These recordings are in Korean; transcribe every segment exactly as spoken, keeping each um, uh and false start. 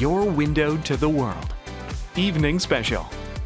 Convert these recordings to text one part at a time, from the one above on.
your window to the world. Evening Special.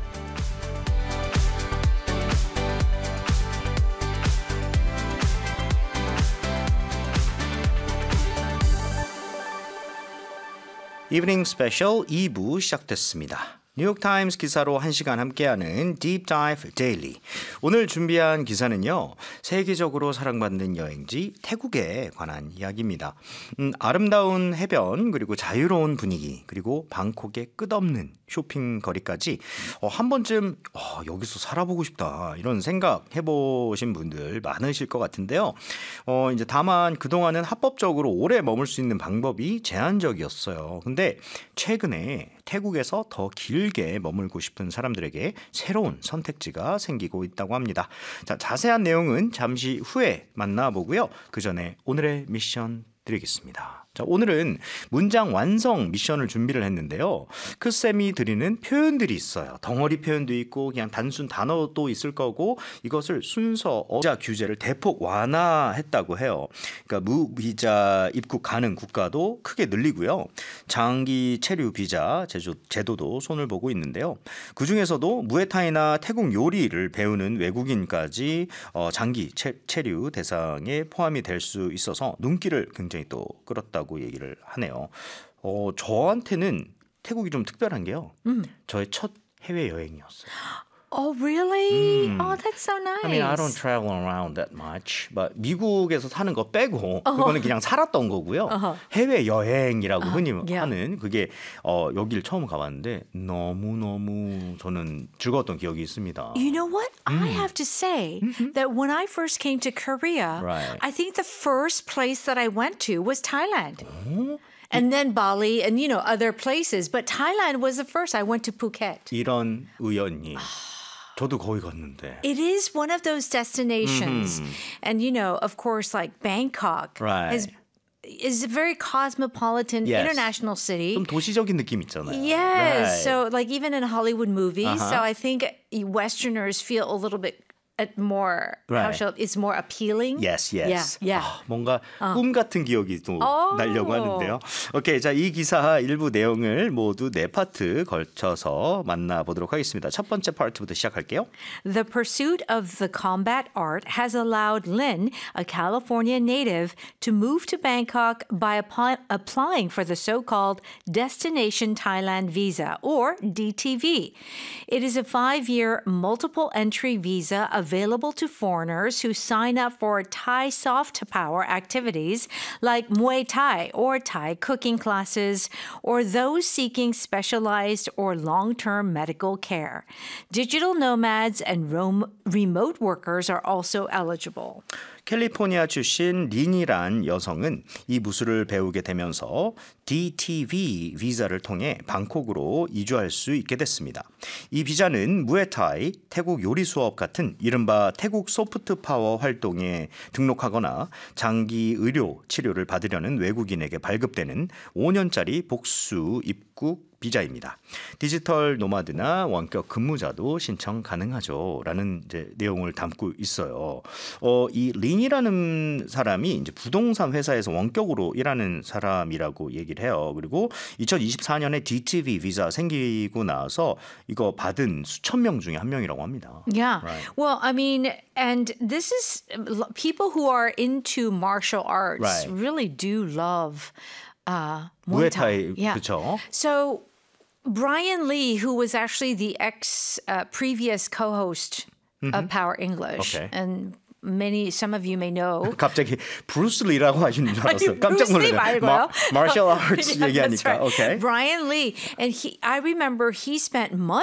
이브닝 스페셜 이 부 시작됐습니다. 뉴욕타임스 기사로 한 시간 함께하는 Deep Dive Daily. 오늘 준비한 기사는요, 세계적으로 사랑받는 여행지 태국에 관한 이야기입니다. 음, 아름다운 해변, 그리고 자유로운 분위기, 그리고 방콕의 끝없는 쇼핑 거리까지 어, 한 번쯤 어, 여기서 살아보고 싶다 이런 생각 해보신 분들 많으실 것 같은데요. 어, 이제 다만 그동안은 합법적으로 오래 머물 수 있는 방법이 제한적이었어요. 근데 최근에 태국에서 더 길게 머물고 싶은 사람들에게 새로운 선택지가 생기고 있다고 합니다. 자, 자세한 내용은 잠시 후에 만나보고요. 그 전에 오늘의 미션 드리겠습니다. 자, 오늘은 문장 완성 미션을 준비를 했는데요. 그 쌤이 드리는 표현들이 있어요. 덩어리 표현도 있고 그냥 단순 단어도 있을 거고, 이것을 순서 비자 규제를 대폭 완화했다고 해요. 그러니까 무비자 입국 가능 국가도 크게 늘리고요. 장기 체류 비자 제도도 손을 보고 있는데요. 그중에서도 무에타이나 태국 요리를 배우는 외국인까지 장기 체류 대상에 포함이 될 수 있어서 눈길을 굉장히 또 끌었다고 얘기를 하네요. 어, 저한테는 태국이 좀 특별한 게요. 음. 저의 첫 해외 여행이었어요. Oh, really? 음. Oh, that's so nice. I mean, I don't travel around that much. But 미국에서 사는 거 빼고 그거는 그냥 살았던 거고요. Uh-huh. 해외 여행이라고 흔히 uh, yeah. 하는 그게 어, 여기를 처음 가봤는데 너무너무 저는 즐거웠던 기억이 있습니다. You know what? Mm. I have to say mm-hmm. that when I first came to Korea, right. I think the first place that I went to was Thailand. 어? And then Bali and, you know, other places. But Thailand was the first. I went to Phuket. 이런 우연이. 저도 거기 갔는데. It is one of those destinations. Mm-hmm. And, you know, of course, like Bangkok right. is, is a very cosmopolitan yes. international city. 좀 도시적인 느낌 있잖아요. Yes. Right. So, like, even in Hollywood movies. Uh-huh. So I think Westerners feel a little bit more, right. how shall, it's more appealing. Yes, yes. Yeah, yeah. 아, 뭔가 어. 꿈 같은 기억이 또 오. 나려고 하는데요. 오케이, 자, 이 기사 일부 내용을 모두 네 파트 걸쳐서 만나보도록 하겠습니다. 첫 번째 파트부터 시작할게요. The pursuit of the combat art has allowed Lin, a California native, to move to Bangkok by apply, applying for the so-called Destination Thailand Visa, or D T V. It is a five-year multiple entry visa available to foreigners who sign up for Thai soft power activities like Muay Thai or Thai cooking classes, or those seeking specialized or long-term medical care. Digital nomads and rom- remote workers are also eligible. 캘리포니아 출신 린이란 여성은 이 무술을 배우게 되면서 디 티 브이 비자를 통해 방콕으로 이주할 수 있게 됐습니다. 이 비자는 무에타이, 태국 요리 수업 같은 이른바 태국 소프트 파워 활동에 등록하거나 장기 의료 치료를 받으려는 외국인에게 발급되는 오 년짜리 복수 입국 비자입니다. 디지털 노마드나 원격 근무자도 신청 가능하죠. 라는 이제 내용을 담고 있어요. 어, 이 린이라는 사람이 이제 부동산 회사에서 원격으로 일하는 사람이라고 얘기를 해요. 그리고 이천이십사 년에 디 티 브이 비자 생기고 나서 이거 받은 수천 명 중에 한 명이라고 합니다. Yeah. Right. Well, I mean, and this is people who are into martial arts right. really do love uh, Muay Thai. 무에타이, Yeah. 그렇죠. So Brian Lee, who was actually the ex uh, previous co-host mm-hmm. of Power English, okay. and many some of you may know. 갑자기 브루스 리라고 하시는 줄 알았어요. 깜짝 놀랐네요. 마셜 아트스 yeah, 얘기하니까. right. Okay. Brian Lee, and he, I remember he spent months